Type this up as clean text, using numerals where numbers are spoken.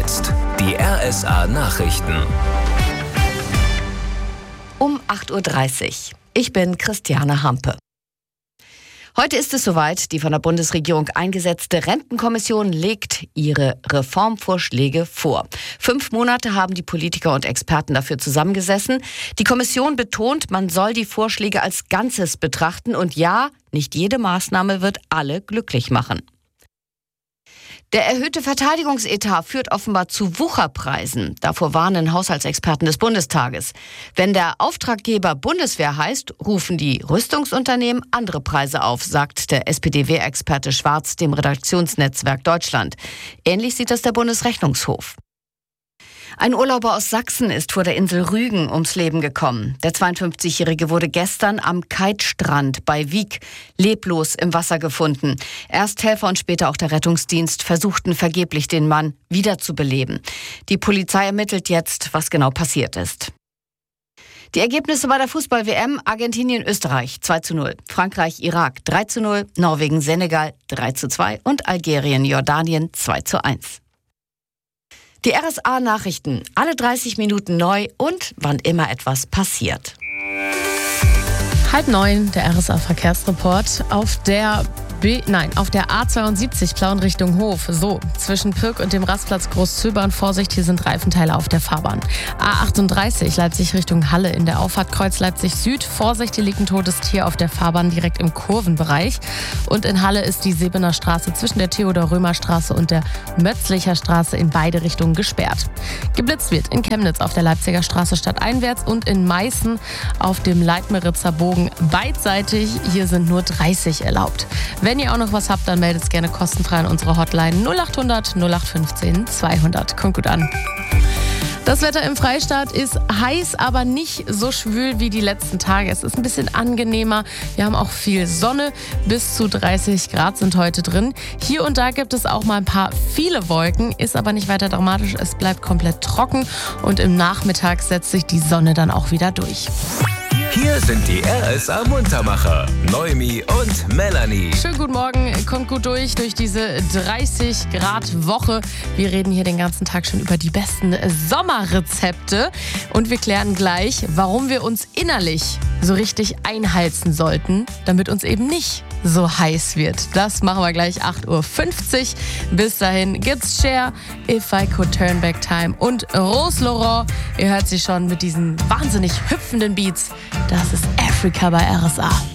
jetzt die RSA Nachrichten. Um 8.30 Uhr. Ich bin Christiane Hampe. Heute ist es soweit. Die von der Bundesregierung eingesetzte Rentenkommission legt ihre Reformvorschläge vor. 5 Monate haben die Politiker und Experten dafür zusammengesessen. Die Kommission betont, man soll die Vorschläge als Ganzes betrachten. Und ja, nicht jede Maßnahme wird alle glücklich machen. Der erhöhte Verteidigungsetat führt offenbar zu Wucherpreisen. Davor warnen Haushaltsexperten des Bundestages. Wenn der Auftraggeber Bundeswehr heißt, rufen die Rüstungsunternehmen andere Preise auf, sagt der SPD-Wehrexperte Schwarz dem Redaktionsnetzwerk Deutschland. Ähnlich sieht das der Bundesrechnungshof. Ein Urlauber aus Sachsen ist vor der Insel Rügen ums Leben gekommen. Der 52-Jährige wurde gestern am Keitstrand bei Wiek leblos im Wasser gefunden. Ersthelfer und später auch der Rettungsdienst versuchten vergeblich, den Mann wiederzubeleben. Die Polizei ermittelt jetzt, was genau passiert ist. Die Ergebnisse bei der Fußball-WM: Argentinien-Österreich 2:0, Frankreich-Irak 3:0, Norwegen-Senegal 3:2 und Algerien-Jordanien 2:1. Die RSA-Nachrichten, alle 30 Minuten neu und wann immer etwas passiert. 8:30, der RSA-Verkehrsreport auf der A72 Plauen Richtung Hof. So, zwischen Pirk und dem Rastplatz Großzöbern. Vorsicht, hier sind Reifenteile auf der Fahrbahn. A38 Leipzig Richtung Halle in der Auffahrt Kreuz Leipzig Süd. Vorsicht, hier liegt ein totes Tier auf der Fahrbahn direkt im Kurvenbereich. Und in Halle ist die Sebener Straße zwischen der Theodor-Römer-Straße und der Mötzlicher Straße in beide Richtungen gesperrt. Geblitzt wird in Chemnitz auf der Leipziger Straße stadteinwärts und in Meißen auf dem Leitmeritzer Bogen beidseitig. Hier sind nur 30 erlaubt. Wenn ihr auch noch was habt, dann meldet es gerne kostenfrei an unsere Hotline 0800 0815 200. Kommt gut an. Das Wetter im Freistaat ist heiß, aber nicht so schwül wie die letzten Tage. Es ist ein bisschen angenehmer. Wir haben auch viel Sonne. Bis zu 30 Grad sind heute drin. Hier und da gibt es auch mal ein paar viele Wolken, ist aber nicht weiter dramatisch. Es bleibt komplett trocken und im Nachmittag setzt sich die Sonne dann auch wieder durch. Hier sind die RSA-Muntermacher, Noemi und Melanie. Schönen guten Morgen, kommt gut durch diese 30 Grad Woche. Wir reden hier den ganzen Tag schon über die besten Sommerrezepte und wir klären gleich, warum wir uns innerlich so richtig einheizen sollten, damit uns eben nicht so heiß wird. Das machen wir gleich 8.50 Uhr. Bis dahin gibt's Cher, If I Could Turn Back Time und Rose Laurent. Ihr hört sie schon mit diesen wahnsinnig hüpfenden Beats. Das ist Africa bei RSA.